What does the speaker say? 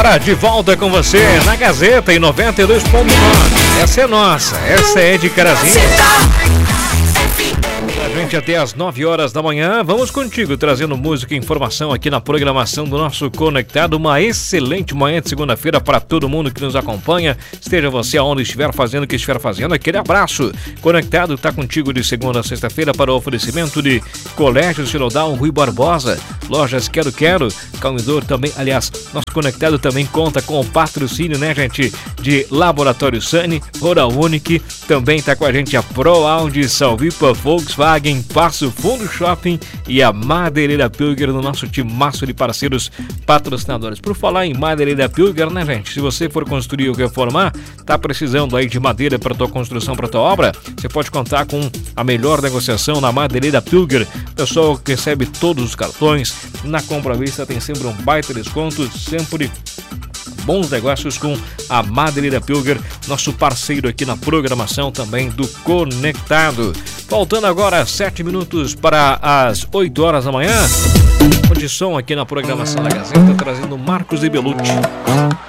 agora, de volta com você na Gazeta em 92.9. Essa é nossa, essa é de Carazinho. A gente até às 9 horas da manhã, vamos contigo trazendo música e informação aqui na programação do nosso Conectado. Uma excelente manhã de segunda-feira para todo mundo que nos acompanha, esteja você aonde estiver fazendo o que estiver fazendo, aquele abraço. Conectado está contigo de segunda a sexta-feira para o oferecimento de Colégio Sinodal Rui Barbosa, Lojas Quero Calmidor também, aliás, nosso Conectado também conta com o patrocínio, né, gente, de Laboratório Sani, Oral Unique, também está com a gente a Pro Audi, Salvipa, Volkswagen, Passo Fundo Shopping e a Madeireira Pilger no nosso timaço de parceiros patrocinadores. Por falar em Madeireira Pilger, né, gente? Se você for construir ou reformar, tá precisando aí de madeira para tua construção, para tua obra, você pode contar com a melhor negociação na Madeireira Pilger. O pessoal que recebe todos os cartões, na compra à vista tem sempre um baita desconto, sempre bons negócios com a Madeireira Pilger, nosso parceiro aqui na programação também do Conectado. Faltando agora 7 minutos para as 8 horas da manhã. Condição aqui na programação da Gazeta, trazendo Marcos e Belucci.